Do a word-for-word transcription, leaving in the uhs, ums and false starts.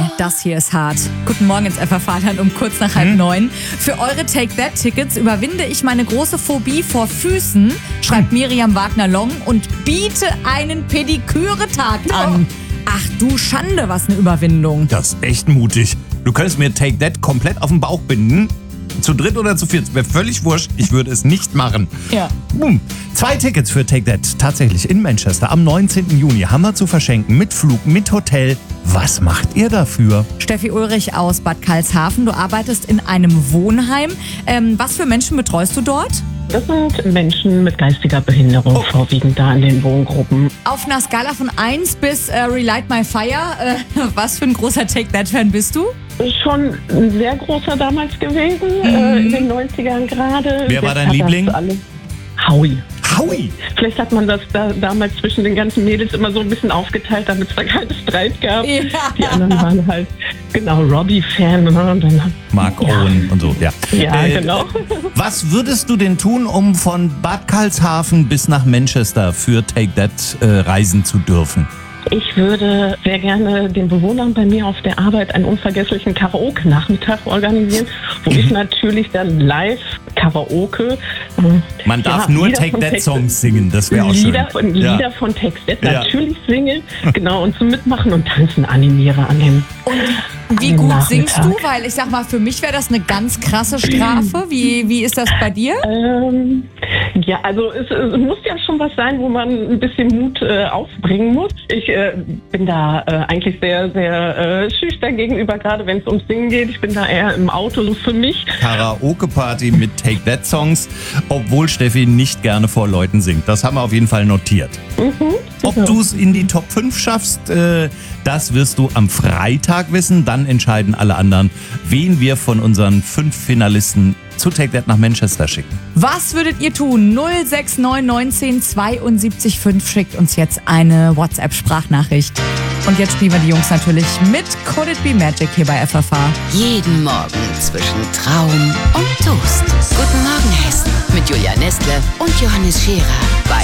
das hier ist hart. Guten Morgen ins F F A-Land um kurz nach halb Hm? neun. Für eure Take-That-Tickets überwinde ich meine große Phobie vor Füßen, schreibt Miriam Wagner-Long, und biete einen Pediküre-Tag an. Ach du Schande, was eine Überwindung. Das ist echt mutig. Du könntest mir Take That komplett auf den Bauch binden. Zu dritt oder zu viert. Wäre völlig wurscht. Ich würde es nicht machen. Ja. Boom. Zwei Tickets für Take That tatsächlich in Manchester am neunzehnten Juni haben wir zu verschenken. Mit Flug, mit Hotel. Was macht ihr dafür? Steffi Ulrich aus Bad Karlshafen, du arbeitest in einem Wohnheim. Ähm, was für Menschen betreust du dort? Das sind Menschen mit geistiger Behinderung, Oh. vorwiegend da in den Wohngruppen. Auf einer Skala von eins bis äh, Relight My Fire, äh, was für ein großer Take-That-Fan bist du? Schon ein sehr großer damals gewesen, äh, in den neunzigern gerade. Wer war Jetzt dein hat das Liebling? alles- Howie. Howie! Vielleicht hat man das da, damals zwischen den ganzen Mädels immer so ein bisschen aufgeteilt, damit es da keinen Streit gab. Ja. Die anderen waren halt, genau, Robbie-Fan. Ne? Und dann, Mark Owen und so, ja. ja, Äh, genau. Was würdest du denn tun, um von Bad Karlshafen bis nach Manchester für Take That äh, reisen zu dürfen? Ich würde sehr gerne den Bewohnern bei mir auf der Arbeit einen unvergesslichen Karaoke-Nachmittag organisieren, wo ich natürlich dann live Karaoke. äh, Man darf ja, nur Lieder Take von That Tex- Songs singen, das wäre auch schön. Lieder von, Ja. Lieder von Take That Ja. natürlich singen, genau, und zum Mitmachen und Tanzen animiere an dem. Und wie Am gut singst du? Nachmittag. Weil ich sag mal, für mich wäre das eine ganz krasse Strafe. Wie, wie ist das bei dir? Ähm, ja, also es, es muss ja schon was sein, wo man ein bisschen Mut äh, aufbringen muss. Ich äh, bin da äh, eigentlich sehr, sehr äh, schüchtern gegenüber, gerade wenn es ums Singen geht. Ich bin da eher im Auto, so für mich. Karaoke-Party mit Take That Songs, obwohl Steffi nicht gerne vor Leuten singt. Das haben wir auf jeden Fall notiert. Mhm. Ob du es in die Top fünf schaffst, äh, das wirst du am Freitag wissen. Dann entscheiden alle anderen, wen wir von unseren fünf Finalisten zu Take That nach Manchester schicken. Was würdet ihr tun? null sechs neun neunzehn zweiundsiebzig fünf schickt uns jetzt eine WhatsApp-Sprachnachricht. Und jetzt spielen wir die Jungs natürlich mit Could It Be Magic hier bei F F A. Jeden Morgen zwischen Traum und Toast. Guten Morgen Hessen mit Julia Nestle und Johannes Scherer bei